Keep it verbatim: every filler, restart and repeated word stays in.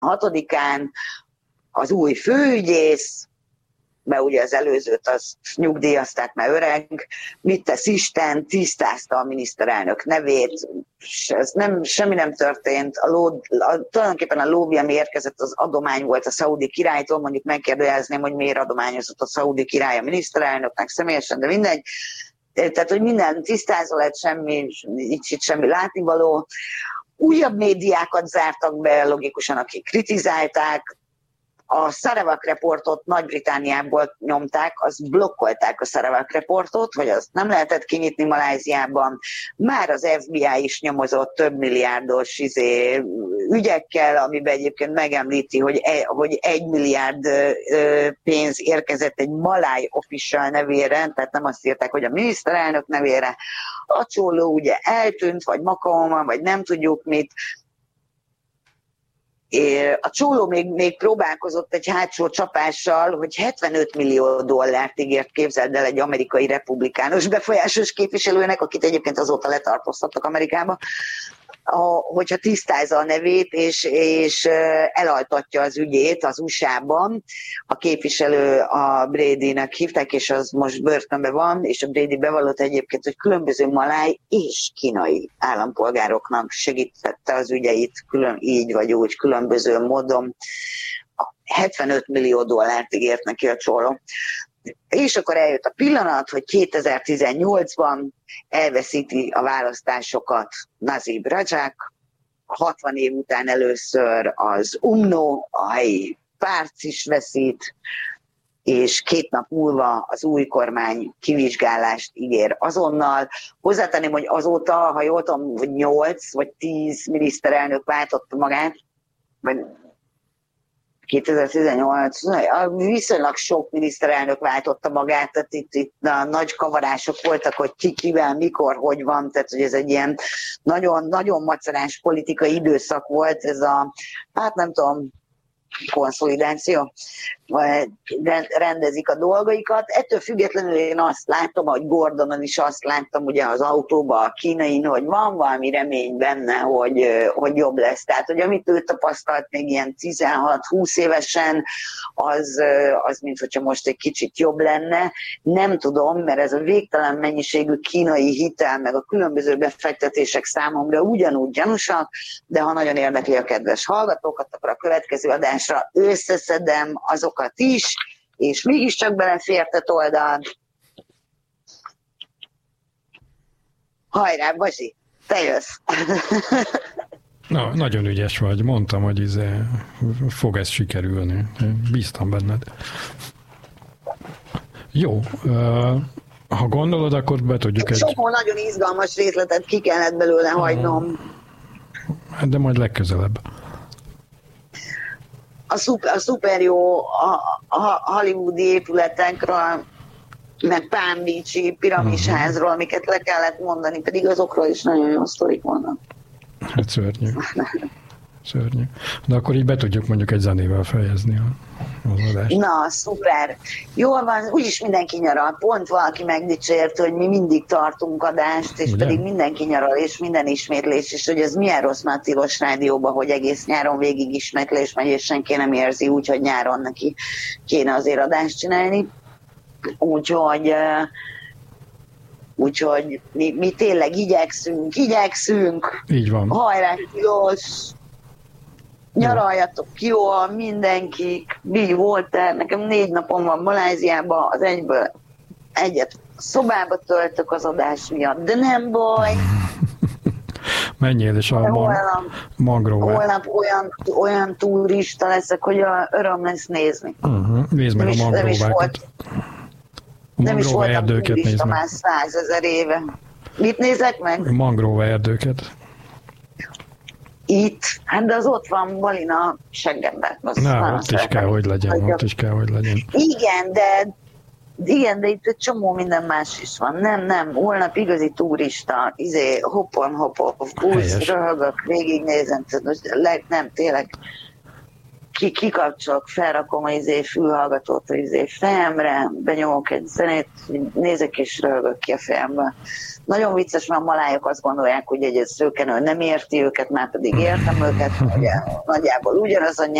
hatodikán az új főügyész, mert ugye az előzőt az nyugdíjazták, mert öreg, mit tesz Isten, tisztázta a miniszterelnök nevét, ez nem, semmi nem történt, a ló, a, tulajdonképpen a lóvé, ami érkezett, az adomány volt a szaudi királytól, mondjuk megkérdőjelezném, hogy miért adományozott a szaudi király a miniszterelnöknek személyesen, de mindegy. Tehát, hogy minden tisztázva lett, semmi, nincs itt semmi látnivaló. Újabb médiákat zártak be, logikusan, akik kritizálták. A Sarawak Reportot Nagy-Britanniából nyomták, azt blokkolták a Sarawak Reportot, hogy azt nem lehetett kinyitni Malajziában. Már az ef bé i is nyomozott több milliárdos izé, ügyekkel, amiben egyébként megemlíti, hogy, e, hogy egy milliárd ö, pénz érkezett egy maláj official nevére, tehát nem azt írták, hogy a miniszterelnök nevére. A csóló ugye eltűnt, vagy Makaoma, vagy nem tudjuk mit. A csóló még, még próbálkozott egy hátsó csapással, hogy hetvenöt millió dollárt ígért, képzeld el, egy amerikai republikánus befolyásos képviselőnek, akit egyébként azóta letartóztattak Amerikába, a, hogyha tisztázza a nevét, és, és elaltatja az ügyét az u es á-ban. A képviselő a Bradynek hívták, és az most börtönben van, és a Brady bevallott egyébként, hogy különböző maláj és kínai állampolgároknak segítette az ügyeit, külön, így vagy úgy, különböző módon. hetvenöt millió dollárt ígért neki a csóló. És akkor eljött a pillanat, hogy kétezer-tizennyolcban elveszíti a választásokat Nazib Rajak, hatvan év után először az u em en o, a helyi párt is veszít, és két nap múlva az új kormány kivizsgálást ígér azonnal. Hozzátenném, hogy azóta, ha jól tudom, hogy nyolc vagy tíz miniszterelnök váltotta magát, vagy kétezer-tizennyolc, viszonylag sok miniszterelnök váltotta magát, tehát itt, itt na, nagy kavarások voltak, hogy ki, kivel, mikor, hogy van, tehát hogy ez egy ilyen nagyon, nagyon macerás politikai időszak volt, ez a, hát nem tudom, konszolidáció, rendezik a dolgaikat. Ettől függetlenül én azt látom, hogy Gordonon is azt láttam ugye az autóban, a kínain, hogy van valami remény benne, hogy, hogy jobb lesz. Tehát, hogy amit ő tapasztalt még ilyen tizenhat-húsz évesen, az, az mint hogyha most egy kicsit jobb lenne. Nem tudom, mert ez a végtelen mennyiségű kínai hitel, meg a különböző befektetések számomra ugyanúgy gyanúsak, de ha nagyon érdekli a kedves hallgatókat, akkor a következő adásra összeszedem azokat is, és mégiscsak belefért oldalt. Hajrá, Bazsi, te jössz! Na, nagyon ügyes vagy, mondtam, hogy izé, fog ez sikerülni. Bíztam benned. Jó, ha gondolod, akkor be tudjuk egy... Sok nagyon izgalmas részletet ki kellett belőle hagynom. De majd legközelebb. A szuper, a szuper jó a, a hollywoodi épületekről, meg Palm Beach-i piramisházról, uh-huh. amiket le kellett mondani, pedig azokról is nagyon jó sztorik vannak. Hát szörnyű. Szörnyű. De akkor így be tudjuk mondjuk egy zenével fejezni az adást. Na, szuper. Jól van, úgyis mindenki nyaral. Pont valaki megdicsért, hogy mi mindig tartunk adást, és ugye? Pedig mindenki nyaral, és minden ismétlés, és hogy ez milyen rossz már Tilos Rádióban, hogy egész nyáron végig ismétlés megy, és senki nem érzi úgy, hogy nyáron neki kéne azért adást csinálni. Úgyhogy... Úgyhogy mi, mi tényleg igyekszünk, igyekszünk. Így van. Hajrá, Tilos! Nyaraljatok jól, mindenkik. Mi volt el? Nekem négy napom van Malajziában, az egyből egyet szobába töltök az adás miatt, de nem baj. Menjél is a mag- magróvá. Holnap olyan, olyan turista leszek, hogy a öröm lesz nézni. Uh-huh. Nézd meg a magróvákat. Nem is voltam turista már százezer éve. Mit nézek meg? Mangrove erdőket. Itt? Hát de az ott van Balina seggemben. Na, ott is kell, hogy legyen. Ott is kell, hogy legyen. Igen, de igen, de itt egy csomó minden más is van. Nem, nem, holnap igazi turista, izé, hoppon, hoppon, busz, röhögök, végignézem, nem, tényleg ki, kikapcsolok, felrakom az izé fülhallgatót az izé fejemre, benyomok egy zenét, nézek és röhögök ki a fejembe. Nagyon vicces, mert a malájok azt gondolják, hogy egy szőkenő nem érti őket, már pedig értem őket, nagyjából ugyanaz a